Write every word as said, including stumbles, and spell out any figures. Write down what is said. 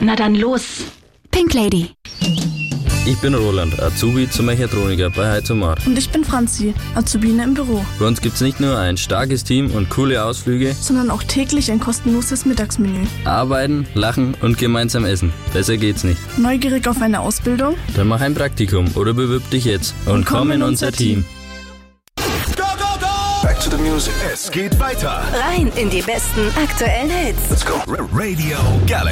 Na dann los. Pink Lady. Ich bin Roland, Azubi zum Mechatroniker bei Heizomar. Und ich bin Franzi, Azubine im Büro. Bei uns gibt's nicht nur ein starkes Team und coole Ausflüge, Sondern auch täglich ein kostenloses Mittagsmenü. arbeiten, lachen und gemeinsam essen. Besser geht's nicht. Neugierig auf eine Ausbildung? Dann mach ein Praktikum oder bewirb dich jetzt und, Und komm in unser Team. Go, go, go! Back to the music. Es geht weiter. Rein in die besten aktuellen Hits. Let's go. Radio Galaxy.